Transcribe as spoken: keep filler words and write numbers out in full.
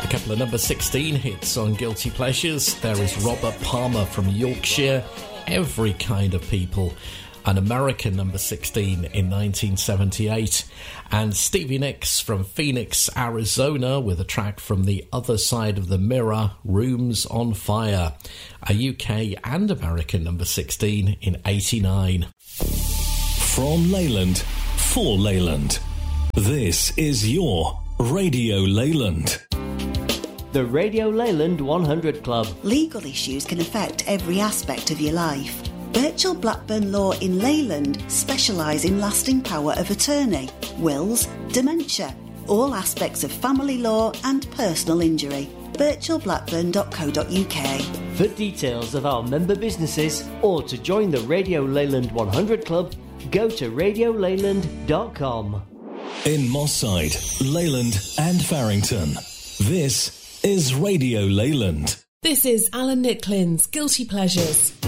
A couple of number sixteen hits on Guilty Pleasures. There is Robert Palmer from Yorkshire, Every Kind of People, an American number sixteen in nineteen seventy-eight, and Stevie Nicks from Phoenix, Arizona, with a track from The Other Side of the Mirror, Rooms on Fire, a U K and American number sixteen in eighty-nine. From Leyland, for Leyland, this is your Radio Leyland. The Radio Leyland one hundred Club. Legal issues can affect every aspect of your life. Birchall Blackburn Law in Leyland specialise in lasting power of attorney, wills, dementia, all aspects of family law and personal injury. birchall blackburn dot co dot uk. For details of our member businesses or to join the Radio Leyland one hundred Club, go to radio leyland dot com. In Moss Side, Leyland and Farrington, this is Radio Leyland. This is Alan Nicklin's Guilty Pleasures.